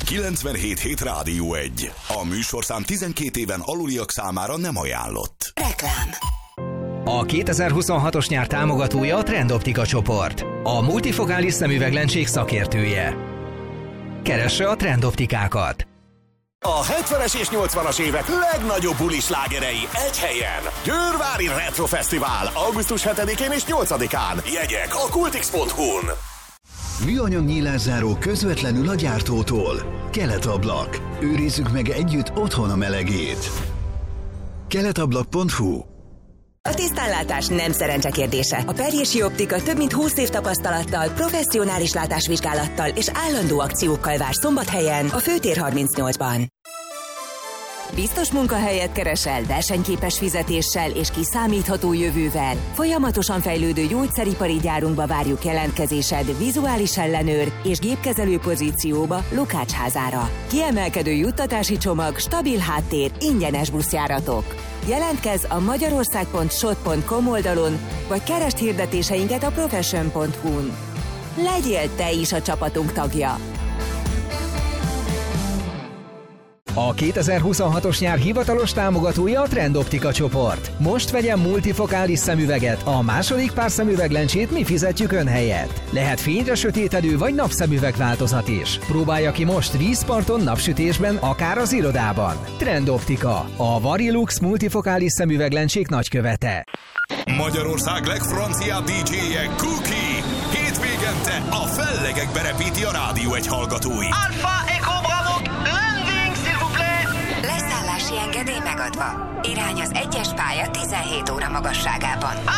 97.7 Rádió 1. A műsorszám 12 éven aluliak számára nem ajánlott. Reklám. A 2026-os nyár támogatója a Trendoptika csoport, a multifokális szemüveglencsék szakértője. Keresse a Trendoptikákat! A 70-es és 80-as évek legnagyobb bulislágerei egy helyen. Győrvári Retro Fesztivál augusztus 7-én és 8-án. Jegyek a kultix.hu-n. Műanyag nyílászáró közvetlenül a gyártótól. Keletablak. Őrizzük meg együtt otthon a melegét. Keletablak.hu. A tisztánlátás nem szerencse kérdése. A Perjési Optika több mint 20 év tapasztalattal, professzionális látásvizsgálattal és állandó akciókkal vár Szombathelyen, a Főtér 38-ban. Biztos munkahelyet keresel, versenyképes fizetéssel és kiszámítható jövővel. Folyamatosan fejlődő gyógyszeripari gyárunkba várjuk jelentkezésed vizuális ellenőr és gépkezelő pozícióba Lukácsházára. Kiemelkedő juttatási csomag, stabil háttér, ingyenes buszjáratok. Jelentkezz a magyarország.shot.com oldalon, vagy keresd hirdetéseinket a profession.hu-n. Legyél te is a csapatunk tagja! A 2026-os nyár hivatalos támogatója a Trendoptika csoport. Most vegyen multifokális szemüveget, a második pár szemüveglencsét mi fizetjük ön helyett. Lehet fényre sötétedő vagy napszemüveg változat is. Próbálja ki most vízparton, napsütésben, akár az irodában. Trendoptika, a Varilux multifokális szemüveglencsék nagykövete. Magyarország legfranciább DJ-je Cookie. Hétvégente a fellegekbe repíti a Rádió 1 hallgatói. Alpha Echo Bravo, landing s'il vous plaît! Leszállási engedély megadva. Irány az 1-es pálya 17 óra magasságában.